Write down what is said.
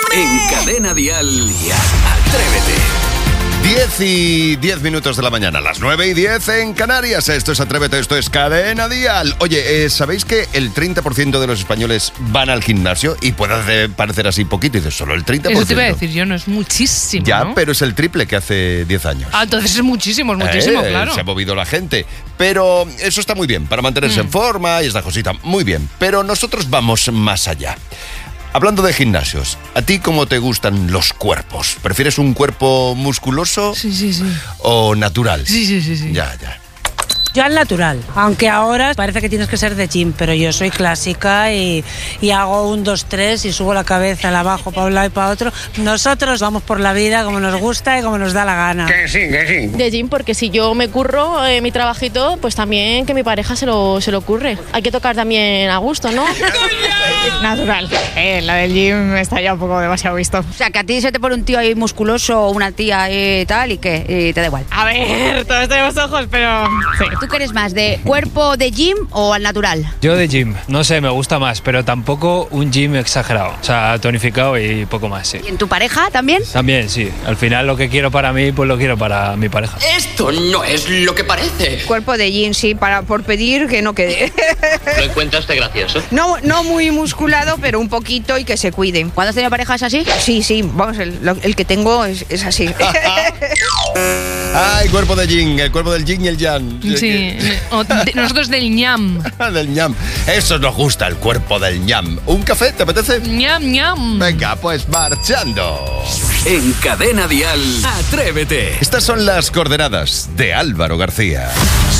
En Cadena Dial, Atrévete. 10 de la mañana, las 9:10 en Canarias. Esto es Atrévete, esto es Cadena Dial. Oye, ¿sabéis que el 30% de los españoles van al gimnasio? Y puede parecer así poquito, y dices, solo el 30%. Eso te iba a decir yo, no es muchísimo, Ya, ¿no? pero es el triple que hace 10 años. Ah, entonces es muchísimo, claro. Se ha movido la gente. Pero eso está muy bien, para mantenerse en forma y esta cosita, muy bien. Pero nosotros vamos más allá. Hablando de gimnasios, ¿a ti cómo te gustan los cuerpos? ¿Prefieres un cuerpo musculoso? Sí. ¿O natural? Sí. Ya. Yo al natural, aunque ahora parece que tienes que ser de gym, pero yo soy clásica y hago 1, 2, 3 y subo la cabeza, la bajo para un lado y para otro. Nosotros vamos por la vida como nos gusta y como nos da la gana. Que sí. De gym, porque si yo me curro mi trabajito, pues también que mi pareja se lo curre. Hay que tocar también a gusto, ¿no? Natural. La del gym está ya un poco demasiado visto. O sea, que a ti se te pone un tío ahí musculoso o una tía tal y que te da igual. A ver, todos tenemos ojos, pero sí. ¿Tú qué eres más, de cuerpo de gym o al natural? Yo de gym, no sé, me gusta más, pero tampoco un gym exagerado. O sea, tonificado y poco más, sí. ¿Y en tu pareja también? También, sí. Al final lo que quiero para mí, pues lo quiero para mi pareja. Esto no es lo que parece. Cuerpo de gym, sí, por pedir que no quede. ¿Lo encuentraste gracioso? No muy musculado, pero un poquito y que se cuide. ¿Cuándo has tenido parejas así? Sí, vamos, el que tengo es así. Ay, cuerpo de yin, el cuerpo del yin y el yang. Sí, nosotros del ñam. Del ñam. Eso nos gusta, el cuerpo del ñam. ¿Un café? ¿Te apetece? ñam. Venga, pues marchando. En Cadena Dial, Atrévete. Estas son las coordenadas de Álvaro García.